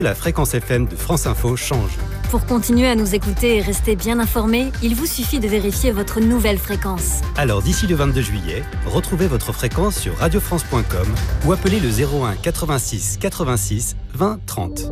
La fréquence FM de France Info change. Pour continuer à nous écouter et rester bien informé, il vous suffit de vérifier votre nouvelle fréquence. Alors d'ici le 22 juillet, retrouvez votre fréquence sur radiofrance.com ou appelez le 01 86 86 20 30.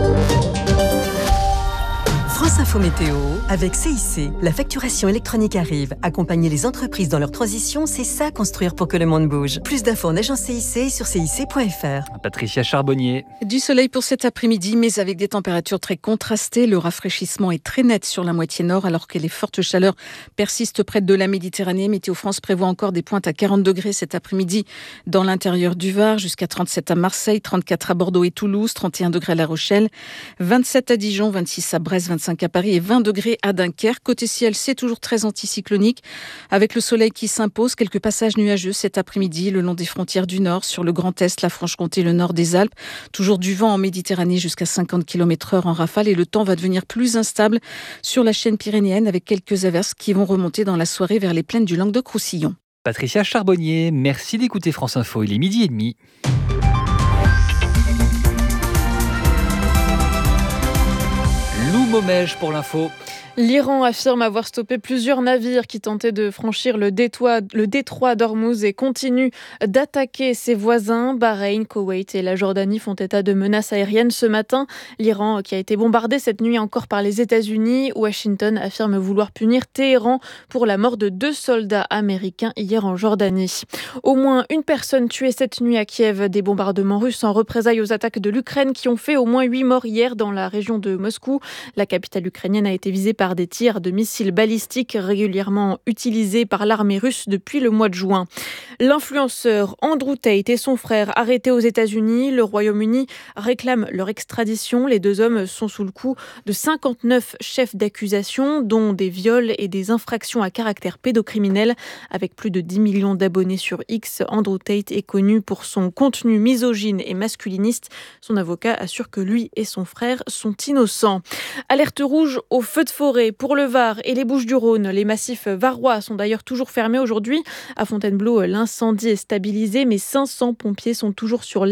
France Info Météo, avec CIC, la facturation électronique arrive. Accompagner les entreprises dans leur transition, c'est ça construire pour que le monde bouge. Plus d'infos en agence CIC et sur cic.fr. Patricia Charbonnier. Du soleil pour cet après-midi, mais avec des températures très contrastées. Le rafraîchissement est très net sur la moitié nord, alors que les fortes chaleurs persistent près de la Méditerranée. Météo France prévoit encore des pointes à 40 degrés cet après-midi dans l'intérieur du Var, jusqu'à 37 à Marseille, 34 à Bordeaux et Toulouse, 31 degrés à La Rochelle, 27 à Dijon, 26 à Brest, 25 à Paris et 20 degrés à Dunkerque. Côté ciel, c'est toujours très anticyclonique, avec le soleil qui s'impose. Quelques passages nuageux cet après-midi le long des frontières du Nord, sur le Grand Est, la Franche-Comté, le nord des Alpes. Toujours du vent en Méditerranée jusqu'à 50 km/h en rafale, et le temps va devenir plus instable sur la chaîne pyrénéenne, avec quelques averses qui vont remonter dans la soirée vers les plaines du Languedoc-Roussillon. Patricia Charbonnier, merci d'écouter France Info. Il est 12h30. Lou Momège pour l'info. L'Iran affirme avoir stoppé plusieurs navires qui tentaient de franchir le détroit d'Ormuz et continue d'attaquer ses voisins. Bahreïn, Koweït et la Jordanie font état de menaces aériennes ce matin. L'Iran, qui a été bombardé cette nuit encore par les États-Unis. Washington affirme vouloir punir Téhéran pour la mort de 2 soldats américains hier en Jordanie. Au moins une personne tuée cette nuit à Kiev. Des bombardements russes en représailles aux attaques de l'Ukraine qui ont fait au moins 8 morts hier dans la région de Moscou. La capitale ukrainienne a été visée par des tirs de missiles balistiques régulièrement utilisés par l'armée russe depuis le mois de juin. L'influenceur Andrew Tate et son frère arrêtés aux États-Unis. Le Royaume-Uni réclame leur extradition. Les 2 hommes sont sous le coup de 59 chefs d'accusation, dont des viols et des infractions à caractère pédocriminel. Avec plus de 10 millions d'abonnés sur X, Andrew Tate est connu pour son contenu misogyne et masculiniste. Son avocat assure que lui et son frère sont innocents. Alerte rouge au feu de forêt pour le Var et les Bouches-du-Rhône. Les massifs varois sont d'ailleurs toujours fermés aujourd'hui. À Fontainebleau, l'incendie est stabilisé, mais 500 pompiers sont toujours sur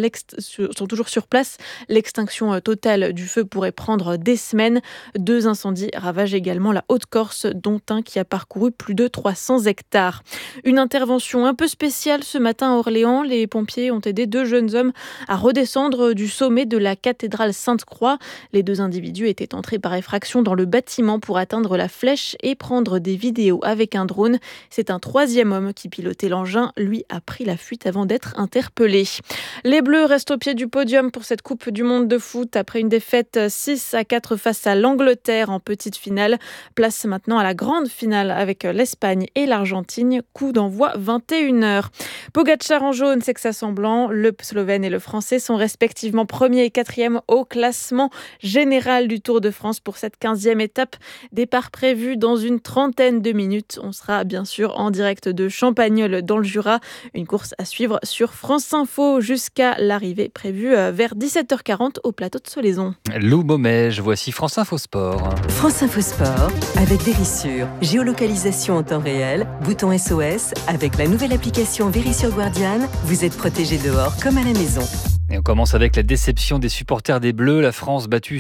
place. L'extinction totale du feu pourrait prendre des semaines. 2 incendies ravagent également la Haute-Corse, dont un qui a parcouru plus de 300 hectares. Une intervention un peu spéciale ce matin à Orléans. Les pompiers ont aidé 2 jeunes hommes à redescendre du sommet de la cathédrale Sainte-Croix. Les 2 individus étaient entrés par effraction dans le bâtiment pour atteindre la flèche et prendre des vidéos avec un drone. C'est un 3e homme qui pilotait l'engin. Lui a pris la fuite avant d'être interpellé. Les Bleus restent au pied du podium pour cette Coupe du Monde de foot après une défaite 6-4 face à l'Angleterre en petite finale. Place maintenant à la grande finale avec l'Espagne et l'Argentine. Coup d'envoi 21h. Pogačar en jaune, Sexas en blanc. Le Slovène et le Français sont respectivement 1er et 4e au classement général du Tour de France pour cette 15e étape. Départ prévu dans une trentaine de minutes. On sera bien sûr en direct de Champagnole dans le Jura. Une course à suivre sur France Info jusqu'à l'arrivée prévue vers 17h40 au plateau de Solaison. Lou Momège, voici France Info Sport. France Info Sport, avec Vérissure. Géolocalisation en temps réel, bouton SOS. Avec la nouvelle application Vérissure Guardian, vous êtes protégé dehors comme à la maison. Et on commence avec la déception des supporters des Bleus. La France battue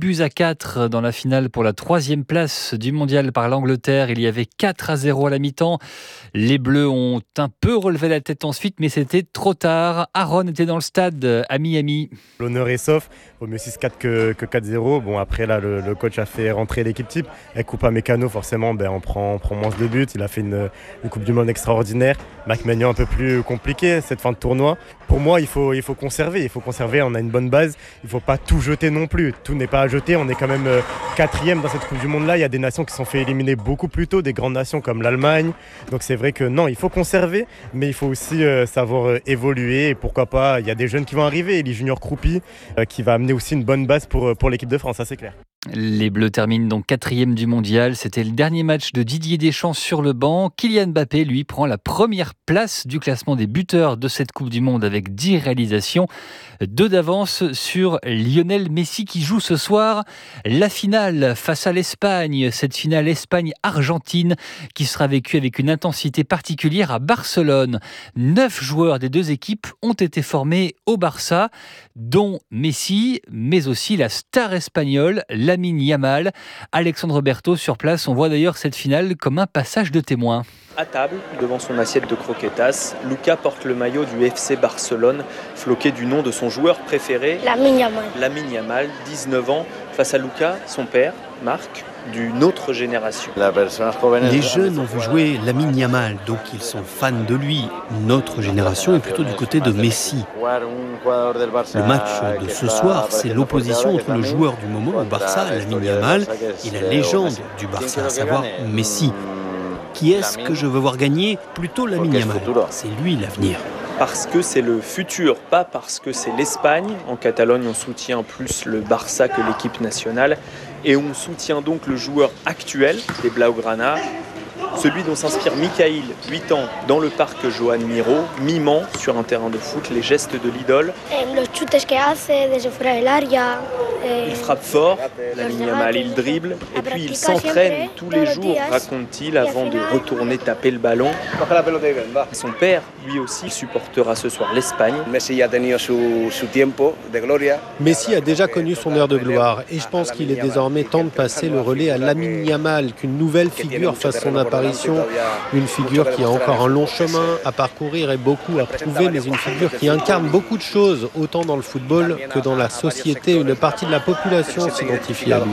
6-4 dans la finale pour la 3e place du mondial par l'Angleterre. Il y avait 4-0 à la mi-temps. Les Bleus ont un peu relevé la tête ensuite, mais c'était trop tard. Aaron était dans le stade à Miami. L'honneur est sauf. Vaut mieux 6-4 que 4-0. Bon, après, là, le coach a fait rentrer l'équipe type. Avec Coupa Mécano, forcément, on prend moins de buts. Il a fait une Coupe du Monde extraordinaire. Mac Magnan un peu plus compliqué cette fin de tournoi. Pour moi, il faut conserver. Il faut conserver, on a une bonne base. Il ne faut pas tout jeter non plus. Tout n'est pas à jeter. On est quand même 4e dans cette Coupe du Monde-là. Il y a des nations qui se sont fait éliminer beaucoup plus tôt, des grandes nations comme l'Allemagne. Donc c'est vrai que non, il faut conserver, mais il faut aussi savoir évoluer. Et pourquoi pas, il y a des jeunes qui vont arriver. Elie Junior Croupi qui va amener aussi une bonne base pour l'équipe de France, ça c'est clair. Les Bleus terminent donc 4e du mondial. C'était le dernier match de Didier Deschamps sur le banc. Kylian Mbappé, lui, prend la première place du classement des buteurs de cette Coupe du Monde avec 10 réalisations. 2 d'avance sur Lionel Messi qui joue ce soir la finale face à l'Espagne. Cette finale Espagne-Argentine qui sera vécue avec une intensité particulière à Barcelone. 9 joueurs des 2 équipes ont été formés au Barça, dont Messi, mais aussi la star espagnole Lamine Yamal. Alexandre Berthaud sur place, on voit d'ailleurs cette finale comme un passage de témoin. À table, devant son assiette de croquetas, Lucas porte le maillot du FC Barcelone, floqué du nom de son joueur préféré, Lamine Yamal, 19 ans. Face à Lucas, son père, Marc, d'une autre génération. Les jeunes ont vu jouer Lamine Yamal, donc ils sont fans de lui. Notre génération est plutôt du côté de Messi. Le match de ce soir, c'est l'opposition entre le joueur du moment au Barça, Lamine Yamal, et la légende du Barça, à savoir Messi. Qui est-ce que je veux voir gagner? Plutôt Lamine Yamal. C'est lui l'avenir. Parce que c'est le futur, pas parce que c'est l'Espagne. En Catalogne, on soutient plus le Barça que l'équipe nationale. Et on soutient donc le joueur actuel des Blaugrana, celui dont s'inspire Mikhail, 8 ans, dans le parc Joan Miró, mimant sur un terrain de foot les gestes de l'idole. Il frappe fort, Lamine Yamal, il dribble, et puis il s'entraîne tous les jours, raconte-t-il, avant de retourner taper le ballon. Son père, lui aussi, supportera ce soir l'Espagne. Messi a déjà connu son heure de gloire, et je pense qu'il est désormais temps de passer le relais à Lamine Yamal, qu'une nouvelle figure fasse son apparition. Une figure qui a encore un long chemin à parcourir et beaucoup à prouver, mais une figure qui incarne beaucoup de choses, autant dans le football que dans la société. Une partie de la population s'identifie à lui.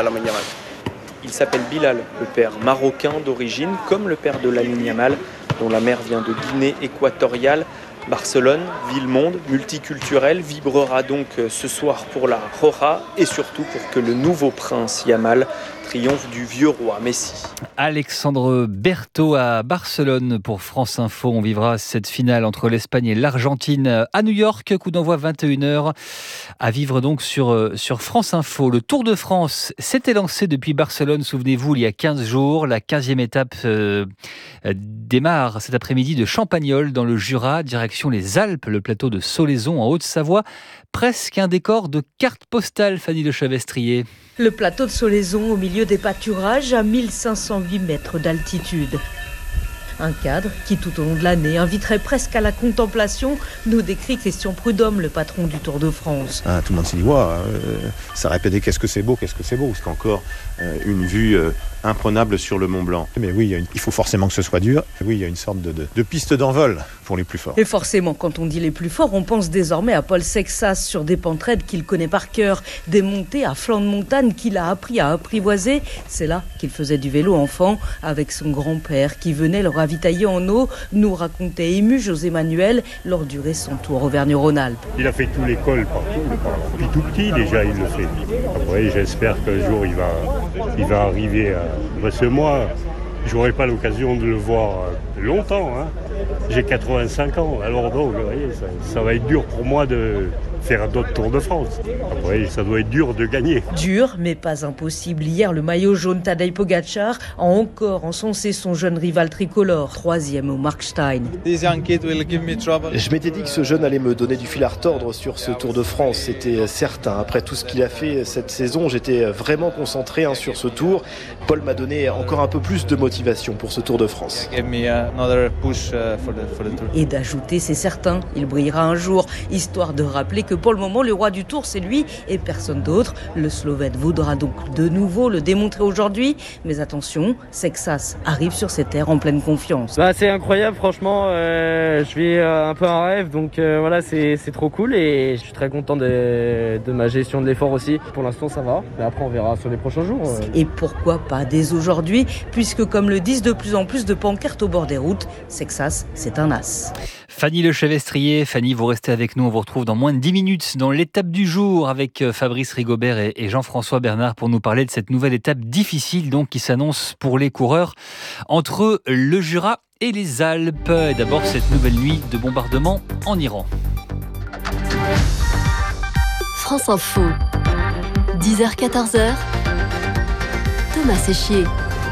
Il s'appelle Bilal, le père marocain d'origine, comme le père de Lamine Yamal, dont la mère vient de Guinée équatoriale. Barcelone, ville-monde, multiculturelle, vibrera donc ce soir pour la Roja et surtout pour que le nouveau prince Yamal triomphe du vieux roi Messi. Alexandre Berthaud à Barcelone pour France Info. On vivra cette finale entre l'Espagne et l'Argentine à New York. Coup d'envoi 21h à vivre donc sur France Info. Le Tour de France s'était lancé depuis Barcelone, souvenez-vous, il y a 15 jours. La 15e étape démarre cet après-midi de Champagnole dans le Jura, direction les Alpes, le plateau de Solaizon en Haute-Savoie. Presque un décor de carte postale, Fanny Le Chavestrier. Le plateau de Solaizon au milieu des pâturages à 1508 mètres d'altitude. Un cadre qui, tout au long de l'année, inviterait presque à la contemplation, nous décrit Christian Prudhomme, le patron du Tour de France. Tout le monde s'y voit, ça répétait qu'est-ce que c'est beau, c'est encore une vue imprenable sur le Mont Blanc. Mais oui, il faut forcément que ce soit dur. Oui, il y a une sorte de piste d'envol pour les plus forts. Et forcément, quand on dit les plus forts, on pense désormais à Paul Sexas sur des pentes raides qu'il connaît par cœur, des montées à flanc de montagne qu'il a appris à apprivoiser. C'est là qu'il faisait du vélo enfant avec son grand-père qui venait le ravitailler en eau, nous racontait ému José Manuel lors du récent Tour Auvergne-Rhône-Alpes. Il a fait tout l'école partout, depuis tout petit déjà il le fait. Après j'espère qu'un jour il va arriver à... Parce que moi, j'aurai pas l'occasion de le voir longtemps. J'ai 85 ans, alors donc, vous voyez, ça va être dur pour moi de faire d'autres Tours de France. Après, ça doit être dur de gagner. Dur, mais pas impossible. Hier, le maillot jaune Tadej Pogačar a encore encensé son jeune rival tricolore, 3e au Markstein. Je m'étais dit que ce jeune allait me donner du fil à retordre sur ce Tour de France, c'était certain. Après tout ce qu'il a fait cette saison, j'étais vraiment concentré sur ce Tour. Paul m'a donné encore un peu plus de motivation pour ce Tour de France. Et d'ajouter, c'est certain, il brillera un jour, histoire de rappeler que pour le moment, le roi du Tour, c'est lui et personne d'autre. Le Slovène voudra donc de nouveau le démontrer aujourd'hui. Mais attention, Sexas arrive sur ces terres en pleine confiance. C'est incroyable, franchement. Je vis un peu un rêve, donc voilà, c'est trop cool. Et je suis très content de ma gestion de l'effort aussi. Pour l'instant, ça va. Mais après, on verra sur les prochains jours. Et pourquoi pas dès aujourd'hui, puisque comme le disent de plus en plus de pancartes au bord des routes, Sexas, c'est un as. Fanny Le Chavestrier. Fanny, vous restez avec nous. On vous retrouve dans moins de 10 minutes dans l'étape du jour avec Fabrice Rigobert et Jean-François Bernard pour nous parler de cette nouvelle étape difficile donc qui s'annonce pour les coureurs entre le Jura et les Alpes. Et d'abord, cette nouvelle nuit de bombardement en Iran. France Info, 10h-14h, Thomas Séchier.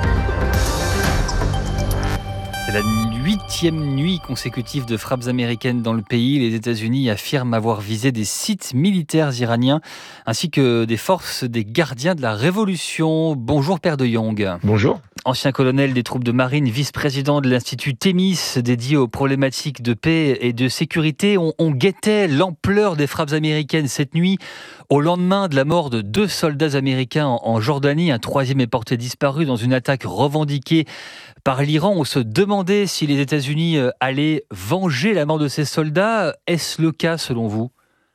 C'est la 8e nuit consécutive de frappes américaines dans le pays. Les États-Unis affirment avoir visé des sites militaires iraniens ainsi que des forces des gardiens de la Révolution. Bonjour Père de Jong. Bonjour. Ancien colonel des troupes de marine, vice-président de l'Institut Thémis dédié aux problématiques de paix et de sécurité. On guettait l'ampleur des frappes américaines cette nuit au lendemain de la mort de 2 soldats américains en Jordanie. Un 3e est porté disparu dans une attaque revendiquée par l'Iran. On se demandait si les États-Unis allaient venger la mort de ces soldats. Est-ce le cas selon vous ?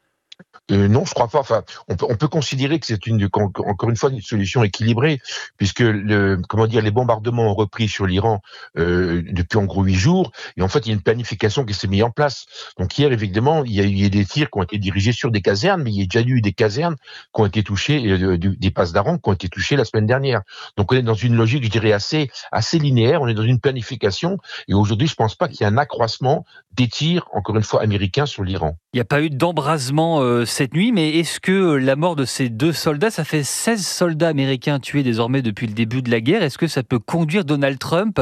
Non, je crois pas. Enfin, on peut considérer que c'est encore une fois une solution équilibrée, puisque les bombardements ont repris sur l'Iran depuis en gros 8 jours, et en fait il y a une planification qui s'est mise en place. Donc hier, évidemment, il y a eu des tirs qui ont été dirigés sur des casernes, mais il y a déjà eu des casernes qui ont été touchées, des passes d'Aran qui ont été touchées la semaine dernière. Donc on est dans une logique, je dirais, assez linéaire. On est dans une planification, et aujourd'hui, je pense pas qu'il y ait un accroissement des tirs, encore une fois, américains sur l'Iran. Il n'y a pas eu d'embrasement cette nuit, mais est-ce que la mort de ces 2 soldats, ça fait 16 soldats américains tués désormais depuis le début de la guerre, est-ce que ça peut conduire Donald Trump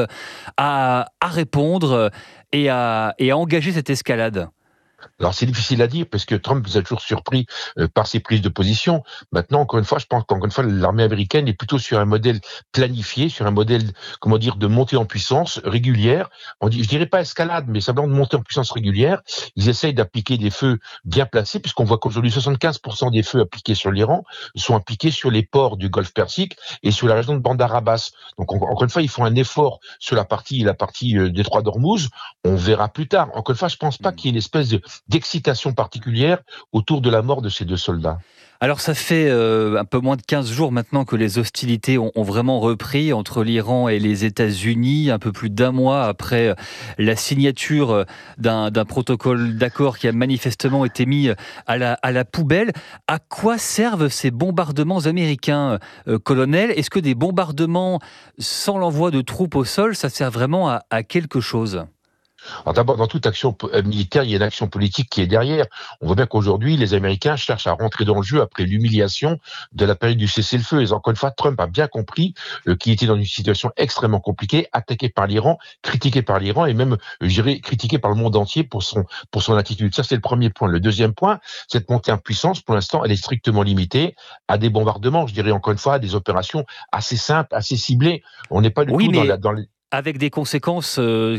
à répondre et à engager cette escalade ? Alors c'est difficile à dire parce que Trump vous a toujours surpris par ses prises de position. Maintenant, encore une fois, je pense qu'encore une fois, l'armée américaine est plutôt sur un modèle planifié, sur un modèle, de montée en puissance régulière. Je dirais pas escalade, mais simplement de montée en puissance régulière. Ils essayent d'appliquer des feux bien placés, puisqu'on voit qu'aujourd'hui 75% des feux appliqués sur l'Iran sont appliqués sur les ports du Golfe Persique et sur la région de Bandar Abbas. Donc encore une fois, ils font un effort sur la partie détroit d'Ormuz. On verra plus tard. Encore une fois, je pense pas qu'il y ait une espèce d'excitation particulière autour de la mort de ces 2 soldats. Alors ça fait un peu moins de 15 jours maintenant que les hostilités ont vraiment repris entre l'Iran et les États-Unis, un peu plus d'1 mois après la signature d'un protocole d'accord qui a manifestement été mis à la poubelle. À quoi servent ces bombardements américains, colonel ? Est-ce que des bombardements sans l'envoi de troupes au sol, ça sert vraiment à quelque chose ? Alors d'abord, dans toute action militaire, il y a une action politique qui est derrière. On voit bien qu'aujourd'hui, les Américains cherchent à rentrer dans le jeu après l'humiliation de la période du cessez-le-feu. Et encore une fois, Trump a bien compris qu'il était dans une situation extrêmement compliquée, attaqué par l'Iran, critiqué par l'Iran et même, critiqué par le monde entier pour son attitude. Ça, c'est le premier point. Le deuxième point, cette montée en puissance, pour l'instant, elle est strictement limitée à des bombardements, je dirais encore une fois, à des opérations assez simples, assez ciblées. On n'est pas du tout dans les... Avec des conséquences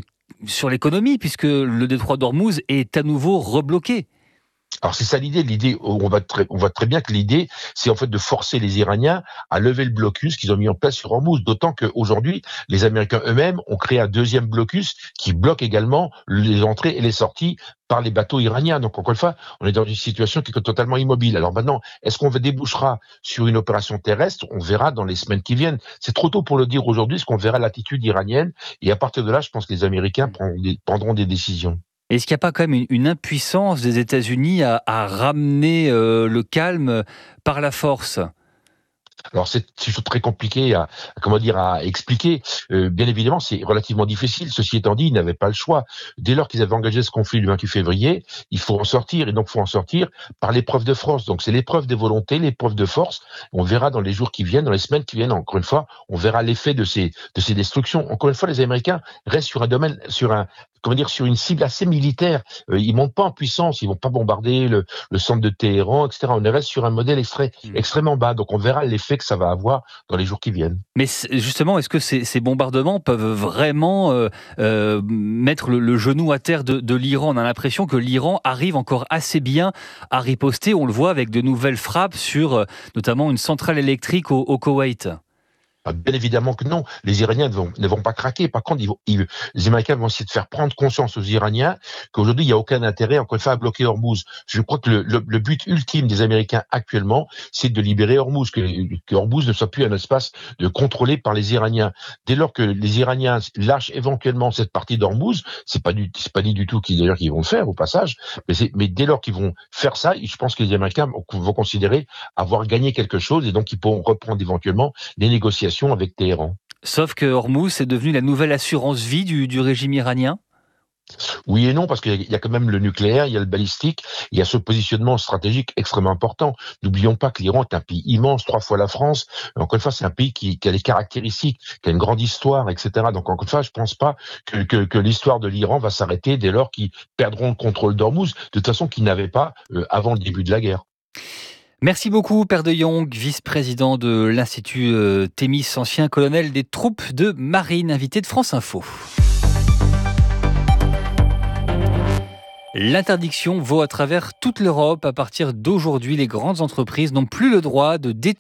sur l'économie, puisque le détroit d'Ormuz est à nouveau rebloqué. Alors c'est ça l'idée. On voit très bien que l'idée, c'est en fait de forcer les Iraniens à lever le blocus qu'ils ont mis en place sur Ormuz. D'autant qu'aujourd'hui, les Américains eux-mêmes ont créé un 2e blocus qui bloque également les entrées et les sorties par les bateaux iraniens. Donc encore une fois, on est dans une situation qui est totalement immobile. Alors maintenant, est-ce qu'on débouchera sur une opération terrestre ? On verra dans les semaines qui viennent. C'est trop tôt pour le dire aujourd'hui, parce qu'on verra l'attitude iranienne. Et à partir de là, je pense que les Américains prendront des décisions. Est-ce qu'il n'y a pas quand même une impuissance des États-Unis à ramener le calme par la force ? Alors c'est très compliqué à expliquer. Bien évidemment, c'est relativement difficile. Ceci étant dit, ils n'avaient pas le choix. Dès lors qu'ils avaient engagé ce conflit le 28 février, il faut en sortir. Et donc, il faut en sortir par l'épreuve de force. Donc, c'est l'épreuve des volontés, l'épreuve de force. On verra dans les jours qui viennent, dans les semaines qui viennent. Encore une fois, on verra l'effet de ces destructions. Encore une fois, les Américains restent sur une cible assez militaire. Ils montent pas en puissance. Ils vont pas bombarder le centre de Téhéran, etc. On reste sur un modèle extrêmement bas. Donc, on verra l'effet que ça va avoir dans les jours qui viennent. Mais justement, est-ce que ces bombardements peuvent vraiment mettre le genou à terre de l'Iran ? On a l'impression que l'Iran arrive encore assez bien à riposter. On le voit avec de nouvelles frappes sur notamment une centrale électrique au Koweït. Bien évidemment que non, les Iraniens ne vont pas craquer. Par contre, les Américains vont essayer de faire prendre conscience aux Iraniens qu'aujourd'hui, il n'y a aucun intérêt, encore une fois, à bloquer Ormuz. Je crois que le but ultime des Américains actuellement, c'est de libérer Ormuz, que Ormuz ne soit plus un espace contrôlé par les Iraniens. Dès lors que les Iraniens lâchent éventuellement cette partie d'Ormuz, c'est pas dit du tout qu'ils vont le faire au passage, mais dès lors qu'ils vont faire ça, je pense que les Américains vont considérer avoir gagné quelque chose et donc ils pourront reprendre éventuellement les négociations avec Téhéran. Sauf que Hormuz est devenu la nouvelle assurance vie du régime iranien ? Oui et non, parce qu'il y a quand même le nucléaire, il y a le balistique, il y a ce positionnement stratégique extrêmement important. N'oublions pas que l'Iran est un pays immense, 3 fois la France. Encore une fois, c'est un pays qui a des caractéristiques, qui a une grande histoire, etc. Donc encore une fois, je pense pas que l'histoire de l'Iran va s'arrêter dès lors qu'ils perdront le contrôle d'Ormuz, de toute façon qu'ils n'avaient pas avant le début de la guerre. Merci beaucoup, Père de Jong, vice-président de l'Institut Thémis, ancien colonel des troupes de marine, invité de France Info. L'interdiction vaut à travers toute l'Europe. À partir d'aujourd'hui, les grandes entreprises n'ont plus le droit de détenir